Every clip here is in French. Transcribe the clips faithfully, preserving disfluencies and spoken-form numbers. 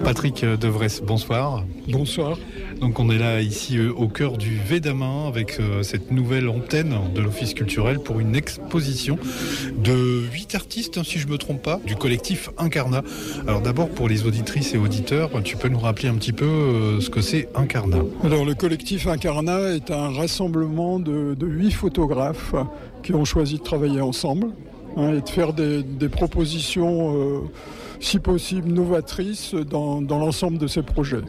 Patrick Devresse, bonsoir. Bonsoir. Donc on est là ici euh, au cœur du Védamin avec euh, cette nouvelle antenne de l'Office culturel pour une exposition de huit artistes, hein, si je ne me trompe pas, du collectif Incarnat. Alors d'abord pour les auditrices et auditeurs, tu peux nous rappeler un petit peu euh, ce que c'est Incarnat? Alors le collectif Incarnat est un rassemblement de, de huit photographes qui ont choisi de travailler ensemble, hein, et de faire des, des propositions euh, si possible novatrices dans, dans l'ensemble de ces projets.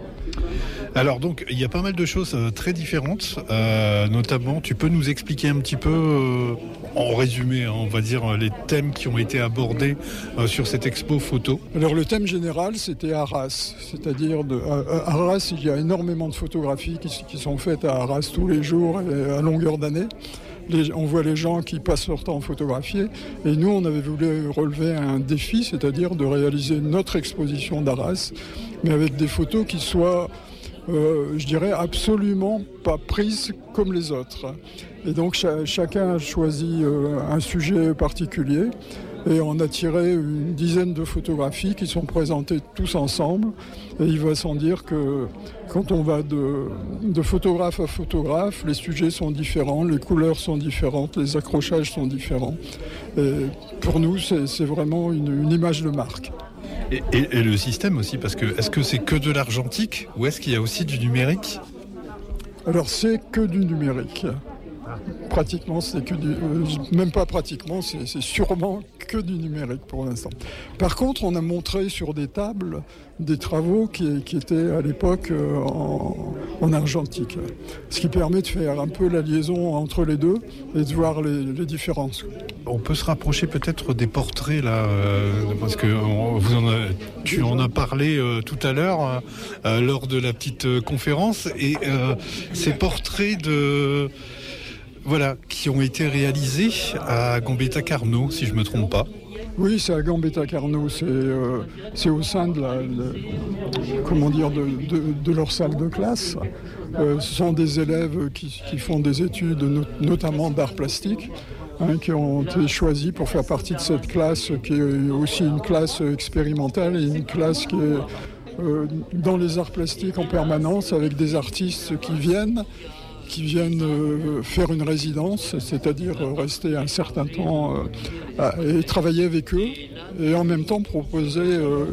Alors donc il y a pas mal de choses euh, très différentes, euh, notamment tu peux nous expliquer un petit peu, euh, en résumé, hein, on va dire les thèmes qui ont été abordés euh, sur cette expo photo. Alors le thème général c'était Arras, c'est-à-dire de, à, à Arras il y a énormément de photographies qui, qui sont faites à Arras tous les jours et à longueur d'année. Les, on voit les gens qui passent leur temps photographier et nous on avait voulu relever un défi, c'est-à-dire de réaliser notre exposition d'Arras mais avec des photos qui soient Euh, je dirais absolument pas prises comme les autres. Et donc ch- chacun a choisi euh, un sujet particulier et on a tiré une dizaine de photographies qui sont présentées tous ensemble. Et il va sans dire que quand on va de, de photographe à photographe, les sujets sont différents, les couleurs sont différentes, les accrochages sont différents. Et pour nous, c'est, c'est vraiment une, une image de marque. Et, et, et le système aussi, parce que est-ce que c'est que de l'argentique ou est-ce qu'il y a aussi du numérique? Alors c'est que du numérique. Pratiquement, c'est que du, euh, même pas pratiquement, c'est, c'est sûrement que du numérique pour l'instant. Par contre, on a montré sur des tables des travaux qui, qui étaient à l'époque euh, en, en argentique, ce qui permet de faire un peu la liaison entre les deux et de voir les, les différences. On peut se rapprocher peut-être des portraits là, euh, parce que on, vous en a, tu en as parlé euh, tout à l'heure euh, lors de la petite euh, conférence et euh, ces portraits de Voilà, qui ont été réalisés à Gambetta Carnot, si je ne me trompe pas. Oui, c'est à Gambetta Carnot, c'est, euh, c'est au sein de, la, de, comment dire, de, de, de leur salle de classe. Euh, ce sont des élèves qui, qui font des études, not, notamment d'art plastique, hein, qui ont été choisis pour faire partie de cette classe, qui est aussi une classe expérimentale et une classe qui est euh, dans les arts plastiques en permanence, avec des artistes qui viennent qui viennent euh, faire une résidence, c'est-à-dire euh, rester un certain temps euh, et travailler avec eux, et en même temps proposer euh,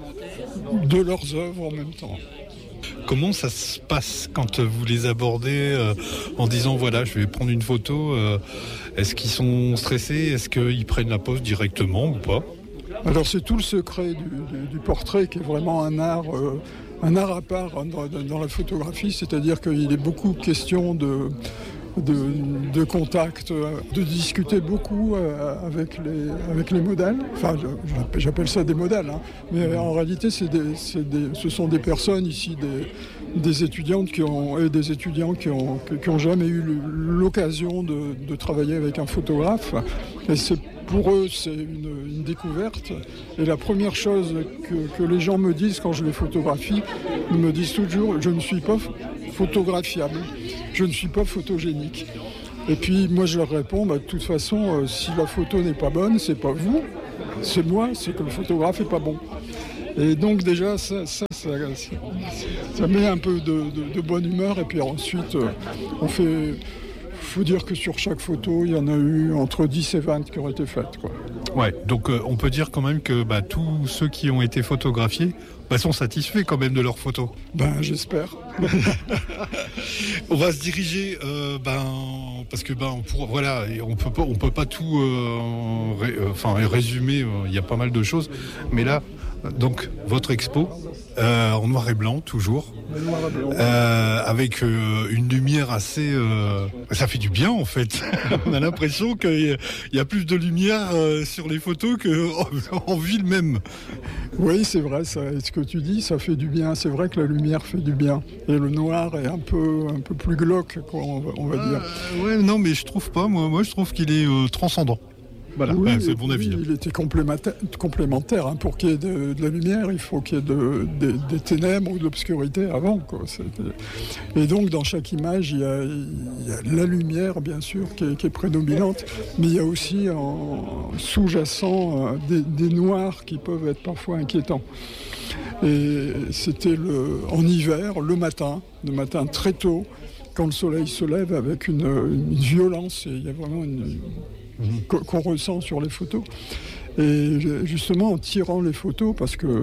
de leurs œuvres en même temps. Comment ça se passe quand vous les abordez euh, en disant voilà, je vais prendre une photo, euh, est-ce qu'ils sont stressés, est-ce qu'ils prennent la pose directement ou pas? Alors c'est tout le secret du, du, du portrait qui est vraiment un art... Euh, un art à part dans, dans la photographie, c'est-à-dire qu'il est beaucoup question de, de, de contact, de discuter beaucoup avec les, avec les modèles. Enfin, je, j'appelle ça des modèles, hein. Mais en réalité, c'est des, c'est des, ce sont des personnes ici, des, des étudiantes qui ont, et des étudiants qui ont, qui ont jamais eu l'occasion de, de travailler avec un photographe. Et c'est Pour eux, c'est une, une découverte. Et la première chose que, que les gens me disent quand je les photographie, ils me disent toujours « je ne suis pas photographiable, je ne suis pas photogénique ». Et puis moi je leur réponds bah, « de toute façon, euh, si la photo n'est pas bonne, c'est pas vous, c'est moi, c'est que le photographe n'est pas bon ». Et donc déjà, ça, ça, ça, ça, ça met un peu de, de, de bonne humeur. Et puis ensuite, euh, on fait... Il faut dire que sur chaque photo, il y en a eu entre dix et vingt qui ont été faites, quoi. Ouais, donc euh, on peut dire quand même que bah, tous ceux qui ont été photographiés bah, sont satisfaits quand même de leurs photos. Ben, j'espère. On va se diriger, euh, ben, parce que ben, on pour, voilà, on peut pas, on peut pas tout, euh, ré, euh, enfin résumer. Il euh, y a pas mal de choses, mais là, donc votre expo euh, en noir et blanc toujours. Euh, avec euh, une lumière assez... Euh, ça fait du bien en fait. On a l'impression qu'il y a plus de lumière euh, sur les photos qu'en ville même. Oui, c'est vrai, ça, ce que tu dis, ça fait du bien. C'est vrai que la lumière fait du bien. Et le noir est un peu, un peu plus glauque, quoi, on va, on va dire. Euh, ouais, non, mais je trouve pas. Moi, moi je trouve qu'il est euh, transcendant. Voilà, oui, ouais, c'est mon avis. Oui, il était complémentaire. complémentaire hein. Pour qu'il y ait de, de la lumière, il faut qu'il y ait de, de, des ténèbres ou de l'obscurité avant, quoi. Et donc, dans chaque image, il y a, il y a la lumière, bien sûr, qui est, qui est prédominante, mais il y a aussi en sous-jacent euh, des, des noirs qui peuvent être parfois inquiétants. Et c'était le, en hiver, le matin, le matin très tôt, quand le soleil se lève avec une, une violence, et il y a vraiment une, mmh. qu'on ressent sur les photos. Et justement en tirant les photos, parce que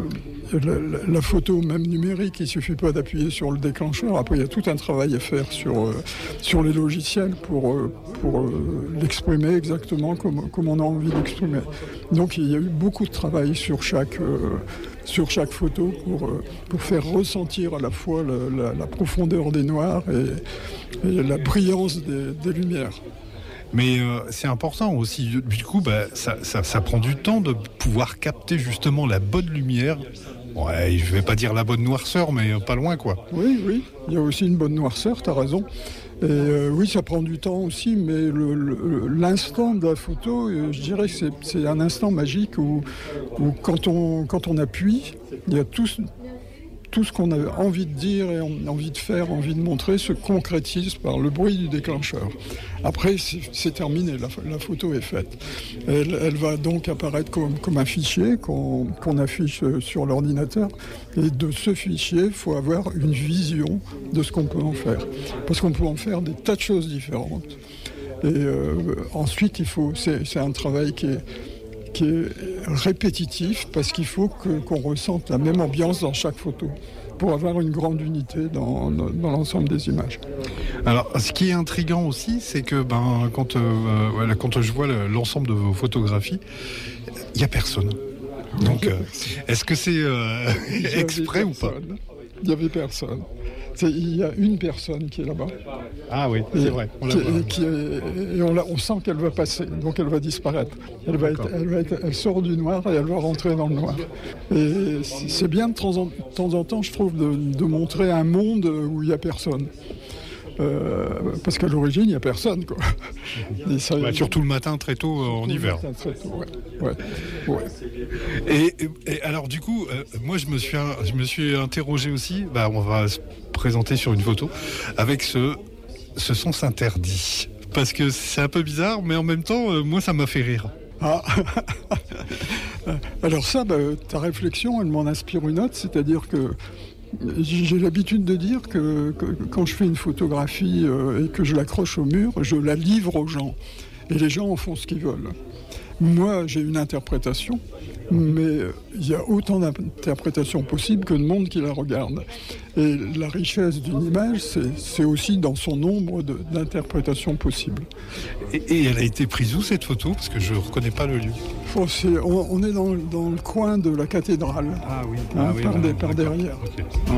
la, la, la photo même numérique, il ne suffit pas d'appuyer sur le déclencheur, après il y a tout un travail à faire sur, euh, sur les logiciels pour, euh, pour euh, l'exprimer exactement comme, comme on a envie d'exprimer. Donc il y a eu beaucoup de travail sur chaque, euh, sur chaque photo pour, euh, pour faire ressentir à la fois la, la, la profondeur des noirs et, et la brillance des, des lumières. Mais euh, c'est important aussi, du coup, bah, ça, ça, ça prend du temps de pouvoir capter justement la bonne lumière. Ouais, je vais pas dire la bonne noirceur, mais pas loin, quoi. Oui, oui, il y a aussi une bonne noirceur, t'as raison. Et euh, oui, ça prend du temps aussi, mais le, le, l'instant de la photo, euh, je dirais que c'est, c'est un instant magique où, où quand, on, quand on appuie, il y a tout... Tout ce qu'on a envie de dire et envie de faire, envie de montrer, se concrétise par le bruit du déclencheur. Après, c'est, c'est terminé, la, la photo est faite. Elle, elle va donc apparaître comme, comme un fichier qu'on, qu'on affiche sur l'ordinateur. Et de ce fichier, il faut avoir une vision de ce qu'on peut en faire. Parce qu'on peut en faire des tas de choses différentes. Et euh, ensuite, il faut, c'est, c'est un travail qui est... qui est répétitif parce qu'il faut que, qu'on ressente la même ambiance dans chaque photo pour avoir une grande unité dans, dans l'ensemble des images. Alors, ce qui est intriguant aussi, c'est que ben, quand, euh, voilà, quand je vois le, l'ensemble de vos photographies, il n'y a personne. Donc, euh, est-ce que c'est euh, exprès ou pas ? Il n'y avait personne. C'est, il y a une personne qui est là-bas. Ah oui, c'est et, vrai. On la qui, voit. Qui est, et on, la, on sent qu'elle va passer, donc elle va disparaître. Elle, va être, elle, va être, elle sort du noir et elle va rentrer dans le noir. Et c'est bien de temps en, de temps, en temps, je trouve, de, de montrer un monde où il n'y a personne. Euh, parce qu'à l'origine, il n'y a personne, quoi. Et ça, bah, surtout le matin, très tôt, euh, en hiver. Matin, très tôt, ouais. Ouais. Ouais. Et, et alors, du coup, euh, moi, je me suis, je me suis interrogé aussi. Bah, on va se présenter sur une photo avec ce, ce sens interdit. Parce que c'est un peu bizarre, mais en même temps, euh, moi, ça m'a fait rire. Ah. Alors ça, bah, ta réflexion, elle m'en inspire une autre, c'est-à-dire que j'ai l'habitude de dire que, que quand je fais une photographie euh, et que je l'accroche au mur, je la livre aux gens. Et les gens en font ce qu'ils veulent. Moi, j'ai une interprétation, mais il y a autant d'interprétations possibles que de monde qui la regarde. Et la richesse d'une image, c'est, c'est aussi dans son nombre de, d'interprétations possibles. Et, et elle a été prise où, cette photo ? Parce que je ne reconnais pas le lieu. Oh, c'est, on, on est dans, dans le coin de la cathédrale, ah, oui. hein, ah, oui, par, voilà, des, par derrière. Okay. Hein.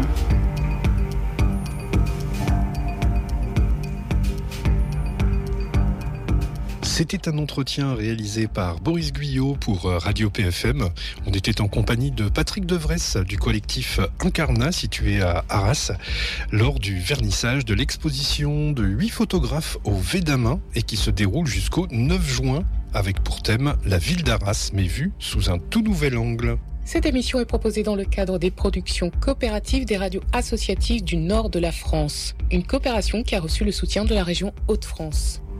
C'était un entretien réalisé par Boris Guyot pour Radio P F M. On était en compagnie de Patrick Devresse du collectif Incarnat situé à Arras lors du vernissage de l'exposition de huit photographes au Védamin et qui se déroule jusqu'au neuf juin avec pour thème la ville d'Arras mais vue sous un tout nouvel angle. Cette émission est proposée dans le cadre des productions coopératives des radios associatives du nord de la France. Une coopération qui a reçu le soutien de la région Hauts-de-France.